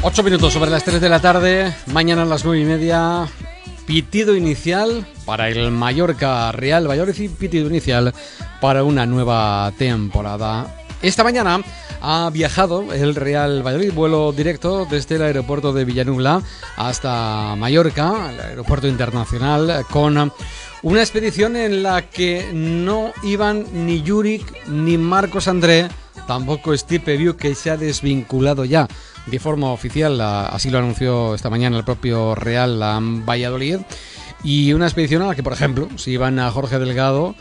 8 minutos sobre las 3 de la tarde, mañana a las 9:30, pitido inicial para el Mallorca Real Valladolid y pitido inicial para una nueva temporada. Esta mañana ha viajado el Real Valladolid, vuelo directo desde el aeropuerto de Villanueva hasta Mallorca, el aeropuerto internacional, con una expedición en la que no iban ni Juric ni Marcos André, tampoco Steve Peview, que se ha desvinculado ya de forma oficial, así lo anunció esta mañana el propio Real Valladolid, y una expedición a la que, por ejemplo, si iban a Jorge Delgado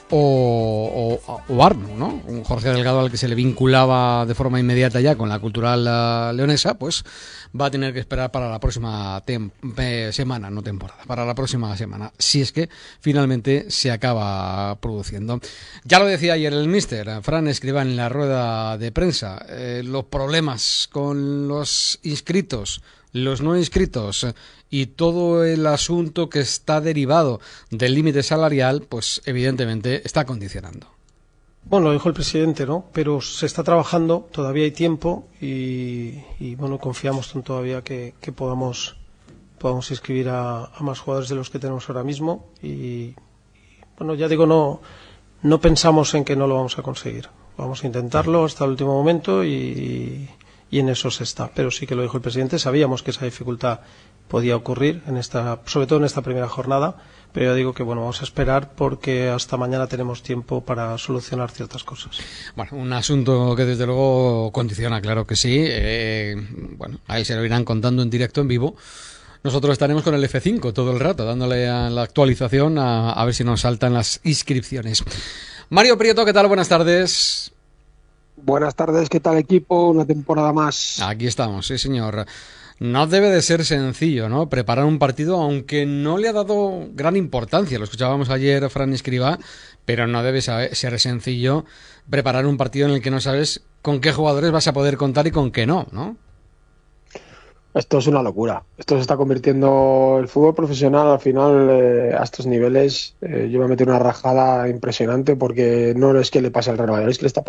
o Arno, ¿no? Un Jorge Delgado al que se le vinculaba de forma inmediata ya con la Cultural leonesa, pues va a tener que esperar para la próxima semana, no temporada, para la próxima semana, si es que finalmente se acaba produciendo. Ya lo decía ayer el míster, Fran Escribá, en la rueda de prensa, los problemas con los inscritos, los no inscritos y todo el asunto que está derivado del límite salarial, pues evidentemente está condicionando. Bueno, lo dijo el presidente, ¿no? Pero se está trabajando, todavía hay tiempo y bueno, confiamos todavía que podamos inscribir a más jugadores de los que tenemos ahora mismo y bueno, ya digo, no pensamos en que no lo vamos a conseguir. Vamos a intentarlo hasta el último momento y en eso se está. Pero sí que lo dijo el presidente, sabíamos que esa dificultad podía ocurrir sobre todo en esta primera jornada, pero ya digo que bueno, vamos a esperar porque hasta mañana tenemos tiempo para solucionar ciertas cosas. Bueno, un asunto que desde luego condiciona, claro que sí. Bueno, ahí se lo irán contando en directo, en vivo. Nosotros estaremos con el F5 todo el rato, dándole a la actualización a ver si nos saltan las inscripciones. Mario Prieto, ¿qué tal? Buenas tardes. Buenas tardes, ¿qué tal, equipo? Una temporada más. Aquí estamos, sí señor. No debe de ser sencillo, ¿no? Preparar un partido, aunque no le ha dado gran importancia. Lo escuchábamos ayer Fran Escribá, pero no debe ser sencillo preparar un partido en el que no sabes con qué jugadores vas a poder contar y con qué no, ¿no? Esto es una locura. Esto se está convirtiendo el fútbol profesional al final a estos niveles. Yo me metí una rajada impresionante porque no es que le pase al Real Valladolid, es que le está